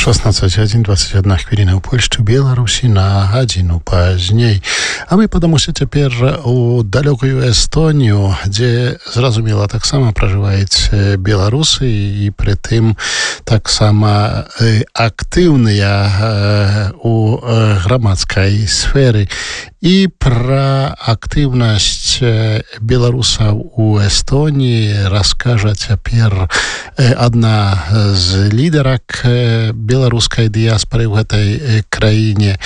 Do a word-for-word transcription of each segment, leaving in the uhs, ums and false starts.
шестнадцать один двадцать одна хвіліна ў Польшчы, Беларусі на гадзіну пазней. А мы падамуся цяпер у далёкую Эстонію, дзе, зразумела, таксама пражываюць беларусы і прытым таксама актыўныя у грамадскай сферы. І пра актыўнасць беларусаў у Эстоніі раскажа цяпер адна з лідарак беларускай дыяспары ў гэтай краіне,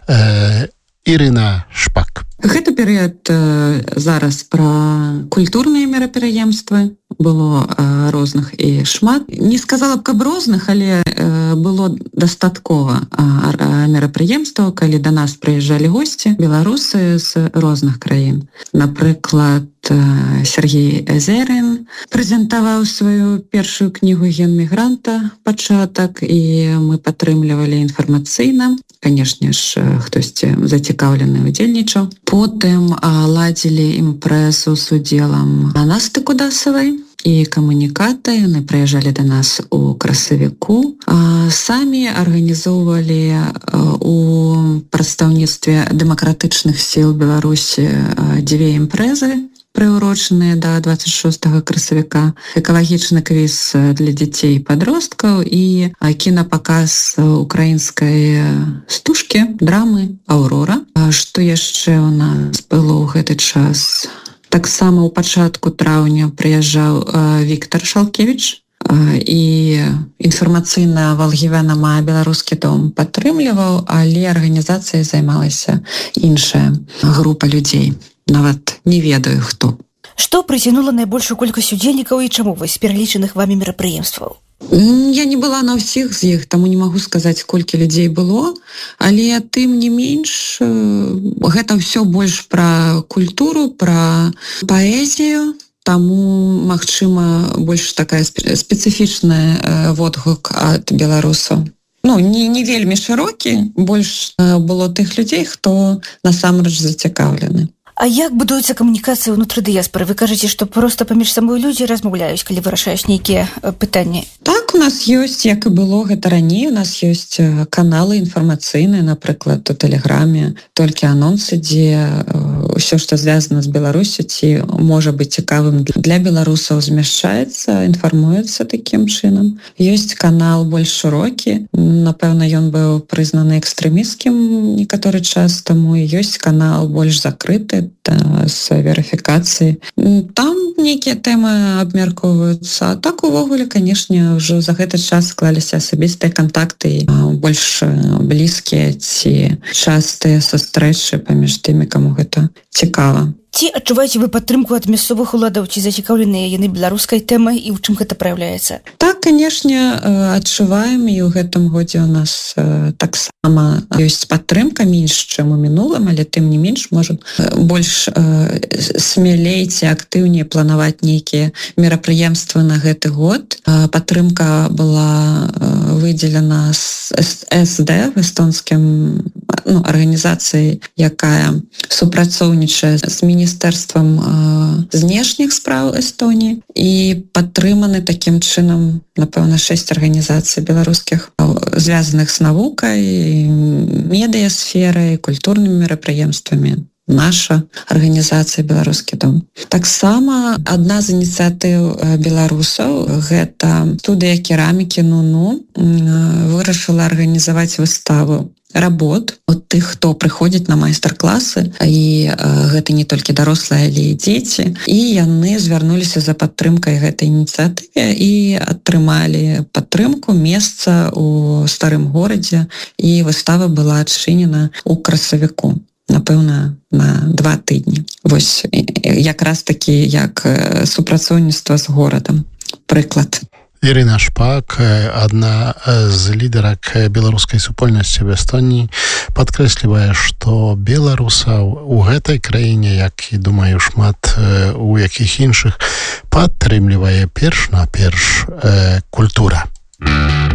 Ірына Шпак. Гэты перыяд зараз пра культурныя мерапрыемствы. Было э, розных і шмат. Не сказала б, каб розных, але э, было дастаткова э, мерапрыемстваў, калі да нас прыязджалі госці, беларусы з розных краін. Напрыклад, э, Сергей Эзерин прэзентаваў сваю першую кнігу «Ген-мігранта» пачатак, і мы падтрымлівалі інфармацыйна. Канешне ж, хтосьці зацікаўлены удзельнічаў. Потым э, ладзілі імпрэзу з удзелам Анасты Кудасавай і камунікаты. Яны прыязджалі да нас у красавіку. Самі арганізоўвалі у прадстаўніцтве дэмакратычных сіл Беларусі дзве імпрэзы, прыўрочаныя да двадцать шостага красавіка, экалагічны квіз для дзяцей і падросткаў і кінапаказ украінскай стужкі, драмы «Аўрора». Што яшчэ ў нас было ў гэты час? Таксама ў пачатку траўня прыязджаў Віктор Шалкевіч, і інфармацыйна Валгівена беларускі дом падтрымліваў, але арганізацыяй займалася іншая група людзей. Нават не ведаю, хто. Што прыцягнула найбольшую колькасць удзельнікаў і чаму вось пералічаных вамі мерапрыемстваў? Я не была на ўсіх з іх, таму не магу сказаць, колькі людзей было, але тым не менш гэта ўсё больш пра культуру, пра паэзію, таму, магчыма, больш такая спецыфічная водгук ад беларусаў. Ну, не, не вельмі шырокі, больш было тых людзей, хто насамрэч зацікаўлены. А як будуецца камунікацыя ўнутры дыяспары? Вы кажаце, што проста паміж сабой людзі размаўляюць, калі вырашаюць нейкія пытанні? Так, у нас ёсць, як і было гэта раней, у нас ёсць каналы інфармацыйныя, напрыклад, у Тэлеграме, толькі анонсы, дзе ўсё, што звязана з Беларусю, ці можа быць цікавым для беларусаў, змяшчаецца, інфармуецца такім чынам. Ёсць канал больш шырокі, напэўна, ён быў прызнаны экстрэмісцкім некаторы час, таму ёсць канал больш закрыты, з верыфікацыі. Там нейкія тэмы абмяркоўваюцца. А так, увогуле, канешне, ўжо за гэты час склаліся асабістыя кантакты, больш блізкія ці частыя сустрэчы паміж тымі, каму гэта цікава. Ці адчуваеце вы падтрымку ад мясцовых уладаў, ці зацікаўленыя яны беларускай тэмай і ў чым гэта праяўляецца? Так, канешне, адчуваем, і ў гэтым годзе у нас таксама ёсць падтрымка менш, чым у мінулым, але тым не менш можам больш смелей ці актыўней планаваць нейкія мерапрыемствы на гэты год. Падтрымка была выдзелена з эс дэ, эстонскім ну, арганізацыяй, якая супрацоўнічае з міністэрствам знешніх спраў Эстоніі, і падтрыманы такім чынам, напэўна, шэсць арганізацый беларускіх, звязаных з навукай, медыясферай, культурнымі мерапрыемствамі. Наша арганізацыя «Беларускі дом». Таксама адна з ініцыятыў беларусаў, гэта студыя керамікі «Ну-ну», вырашыла арганізаваць выставу работ от тых, хто прыходзіць на майстар-класы, і гэта не толькі дарослыя, але і дзеці. І яны звярнуліся за падтрымкай гэтай ініцыятыве і атрымалі падтрымку месца ў старым горадзе, і выстава была адчынена ў красавіку. Напэўна, на два тыдні. Вось якраз такі, як супрацоўніцтва з горадам. Прыклад. Ірына Шпак, адна з лідарак беларускай супольнасці в Эстоніі, падкрэслівае, што беларусаў у гэтай краіне, як і, думаю, шмат у якіх іншых, падтрымлівае перш-наперш культура.